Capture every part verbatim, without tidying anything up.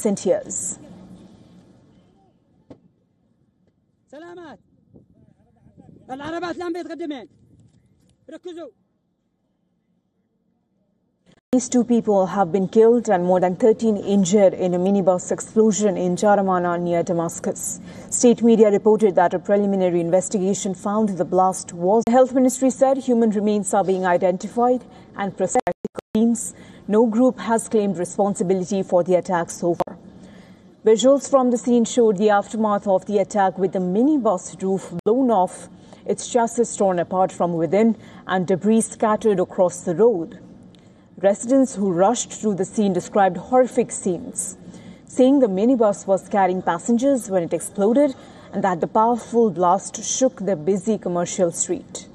recent years. These two people have been killed and more than thirteen injured in a minibus explosion in Jaramana near Damascus. State media reported that a preliminary investigation found the blast was. The Health Ministry said human remains are being identified and processed. No group has claimed responsibility for the attack so far. Visuals from the scene showed the aftermath of the attack, with the minibus roof blown off, its chassis torn apart from within, and debris scattered across the road. Residents who rushed through the scene described horrific scenes, saying the minibus was carrying passengers when it exploded and that the powerful blast shook the busy commercial street.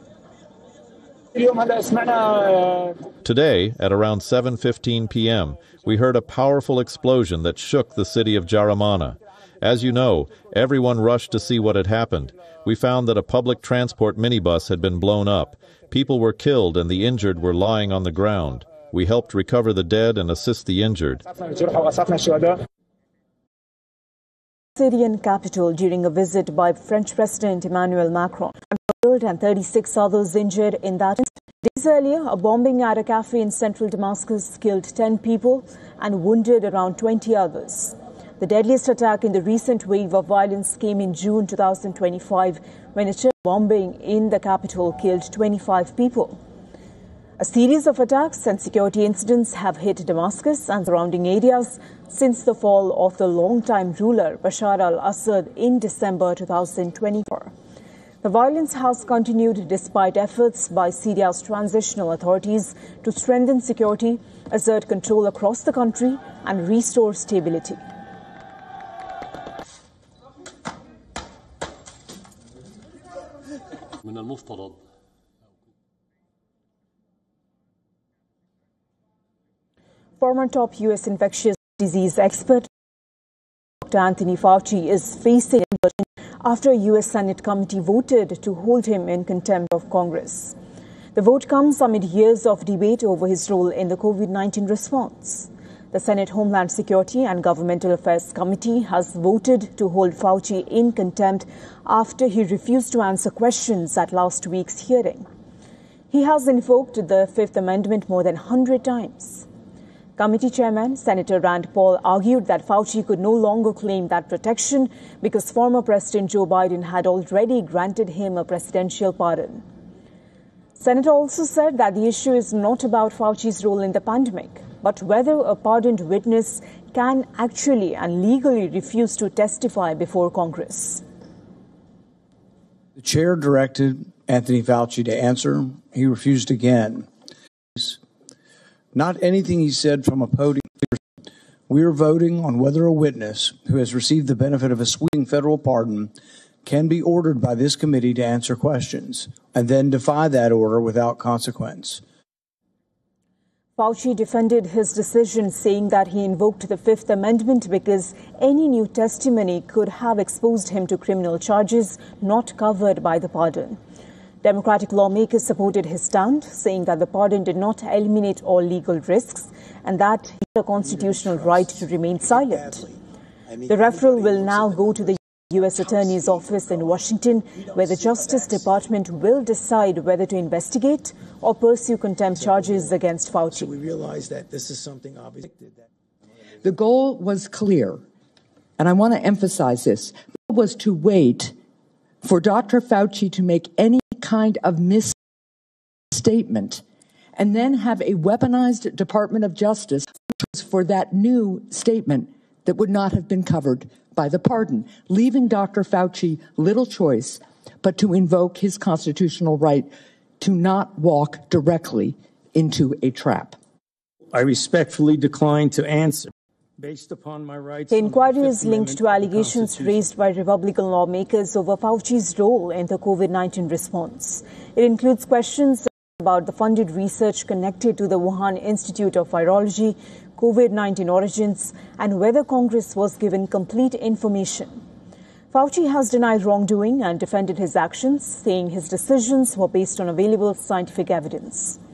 Today, at around seven fifteen p m, we heard a powerful explosion that shook the city of Jaramana. As you know, everyone rushed to see what had happened. We found that a public transport minibus had been blown up. People were killed and the injured were lying on the ground. We helped recover the dead and assist the injured. Syrian capital during a visit by French President Emmanuel Macron. Killed and thirty-six others injured in that. Days earlier, a bombing at a cafe in central Damascus killed ten people and wounded around twenty others. The deadliest attack in the recent wave of violence came in June two thousand twenty-five, when a church bombing in the capital killed twenty-five people. A series of attacks and security incidents have hit Damascus and surrounding areas since the fall of the longtime ruler Bashar al-Assad in December two thousand twenty-four. The violence has continued despite efforts by Syria's transitional authorities to strengthen security, assert control across the country, and restore stability. Former top U S infectious disease expert Doctor Anthony Fauci is facing after a U S Senate committee voted to hold him in contempt of Congress. The vote comes amid years of debate over his role in the COVID nineteen response. The Senate Homeland Security and Governmental Affairs Committee has voted to hold Fauci in contempt after he refused to answer questions at last week's hearing. He has invoked the Fifth Amendment more than one hundred times. Committee Chairman Senator Rand Paul argued that Fauci could no longer claim that protection because former President Joe Biden had already granted him a presidential pardon. Senator also said that the issue is not about Fauci's role in the pandemic, but whether a pardoned witness can actually and legally refuse to testify before Congress. The chair directed Anthony Fauci to answer. He refused again. Not anything he said from a podium. We are voting on whether a witness who has received the benefit of a sweeping federal pardon can be ordered by this committee to answer questions and then defy that order without consequence. Fauci defended his decision, saying that he invoked the Fifth Amendment because any new testimony could have exposed him to criminal charges not covered by the pardon. Democratic lawmakers supported his stand, saying that the pardon did not eliminate all legal risks and that he had a constitutional right to remain silent. The referral will now go to the U S Attorney's Office in Washington, where the Justice Department will decide whether to investigate or pursue contempt charges against Fauci. So we realize that this is something obvious. The goal was clear, and I want to emphasize this. The goal was to wait for Doctor Fauci to make any kind of misstatement and then have a weaponized Department of Justice for that new statement that would not have been covered by the pardon, leaving Doctor Fauci little choice but to invoke his constitutional right to not walk directly into a trap. I respectfully decline to answer. Based upon my rights. The inquiry is linked to allegations raised by Republican lawmakers over Fauci's role in the COVID nineteen response. It includes questions about the funded research connected to the Wuhan Institute of Virology, COVID nineteen origins, and whether Congress was given complete information. Fauci has denied wrongdoing and defended his actions, saying his decisions were based on available scientific evidence.